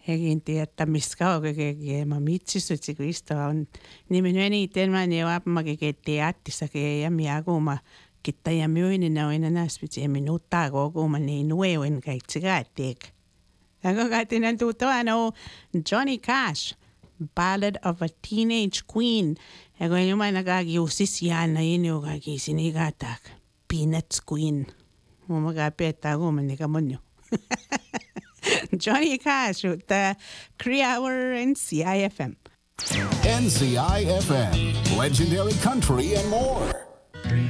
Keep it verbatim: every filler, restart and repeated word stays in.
Egin tiedä, missä on keke mä mitsisut se Kristo on. Niin meni tämän niin apma keke teattissa keke ja minä kuma kitta ja myyn ne on enää spitsi minuuttaa koko mä niin nuein kaikki kätek. Ja kun katsoin tuota no Johnny Cash, Ballad of a Teenage Queen. Ja kun jumaina kaikki usis jäällä niin jo kaikki sinne katak. Peanuts Queen. Mun mä päättää kuma niin kuin mun jo. Johnny Cash with the Cree Hour and C I F M. N C I F M, legendary country and more.